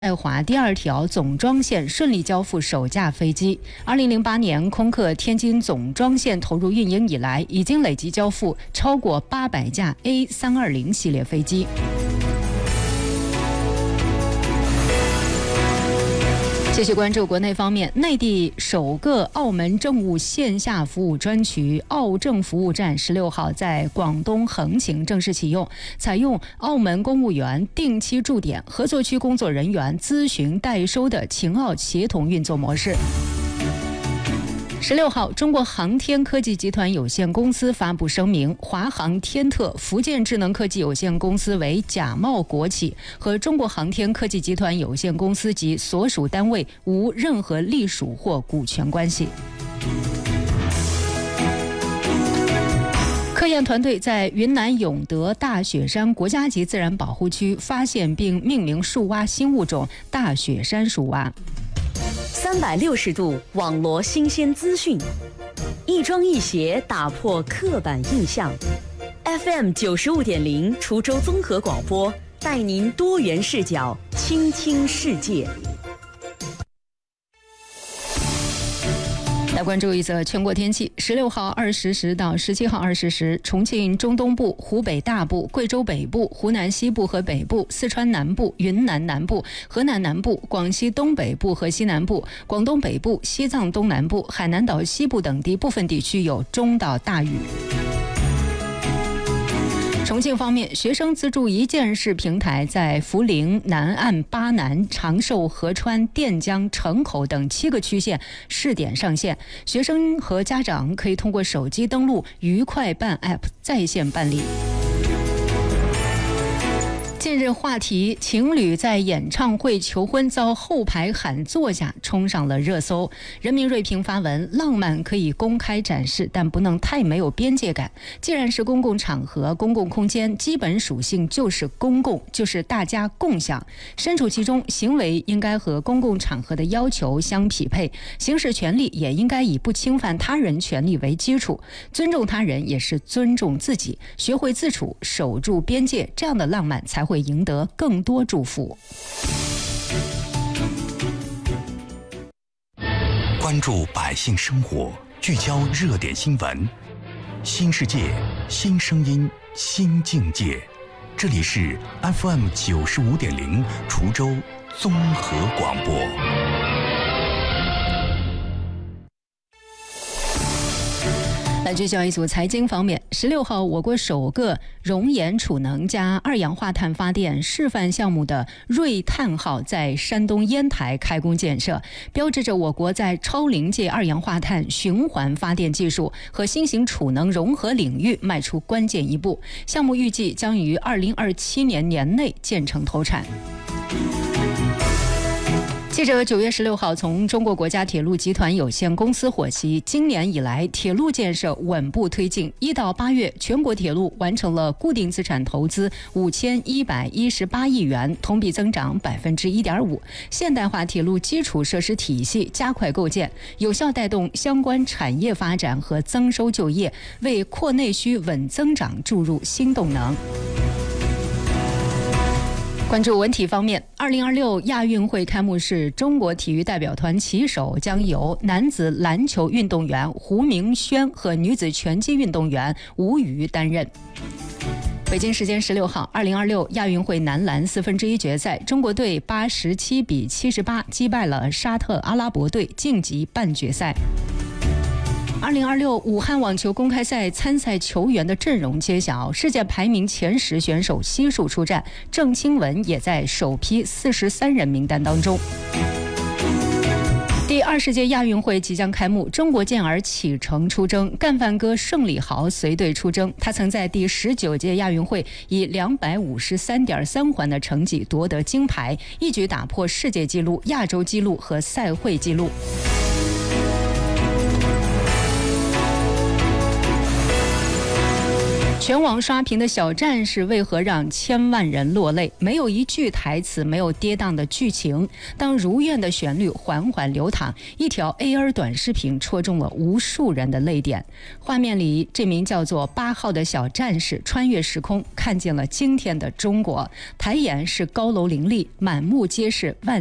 爱华第2条总装线顺利交付首架飞机。2008年空客天津总装线投入运营以来，已经累计交付超过800架 A320 系列飞机。继续关注国内方面，内地首个澳门政务线下服务专区澳政服务站16号在广东横琴正式启用，采用澳门公务员定期驻点、合作区工作人员咨询代收的秦澳协同运作模式。16号，中国航天科技集团有限公司发布声明，华航天特福建智能科技有限公司为假冒国企，和中国航天科技集团有限公司及所属单位无任何隶属或股权关系。科研团队在云南永德大雪山国家级自然保护区发现并命名树蛙新物种大雪山树蛙。 360度网罗新鲜资讯，一庄一协打破刻板印象。FM 95.0滁州综合广播，带您多元视角倾听世界。 来关注一则全国天气：16号20时到17号20时，重庆中东部、湖北大部、贵州北部、湖南西部和北部、四川南部、云南南部、河南南部、广西东北部和西南部、广东北部、西藏东南部、海南岛西部等地部分地区有中到大雨。重庆方面，学生资助一件事平台在涪陵、南岸、巴南、长寿、合川、垫江、城口等7个区县试点上线，学生和家长可以通过手机登录愉快办 App 在线办理。近日话题情侣在演唱会求婚遭后排喊坐下冲上了热搜。人民锐评发文，浪漫可以公开展示，但不能太没有边界感。既然是公共场合、公共空间，基本属性就是公共，就是大家共享。身处其中，行为应该和公共场合的要求相匹配，行使权利也应该以不侵犯他人权利为基础。尊重他人也是尊重自己，学会自处，守住边界，这样的浪漫才会赢得更多祝福。 关注百姓生活，聚焦热点新闻，新世界，新声音，新境界。这里是 FM 95.0滁州综合广播。 来聚焦一组财经方面，16号，我国首个熔岩储能加二氧化碳发电示范项目的瑞碳号在山东烟台开工建设，标志着我国在超临界二氧化碳循环发电技术和新型储能融合领域迈出关键一步。项目预计将于2027年年内建成投产。记者9月16号从中国国家铁路集团有限公司获悉，今年以来铁路建设稳步推进，1到8月全国铁路完成了固定资产投资5118亿元，同比增长1.5%。现代化铁路基础设施体系加快构建，有效带动相关产业发展和增收就业，为扩内需稳增长注入新动能。关注文体方面，2026亚运会开幕式，中国体育代表团旗手将由男子篮球运动员胡明轩和女子拳击运动员吴瑜担任。北京时间16号，2026亚运会男篮1/4决赛，中国队87比78击败了沙特阿拉伯队，晋级半决赛。2026武汉网球公开赛参赛球员的阵容揭晓，世界排名前10选手悉数出战，郑钦文也在首批43人名单当中。第20届亚运会即将开幕，中国健儿启程出征，干饭哥盛礼豪随队出征。他曾在第19届亚运会以253.3环的成绩夺得金牌，一举打破世界纪录、亚洲纪录和赛会纪录。全全网刷屏的小战士为何让千万人落泪？没有一句台词，没有跌宕的剧情，当如愿的旋律缓缓流淌，一条 AR 短视频戳中了无数人的泪点。画面里，这名叫做8号的小战士穿越时空，看见了今天的中国。抬眼是高楼林立，满目皆是万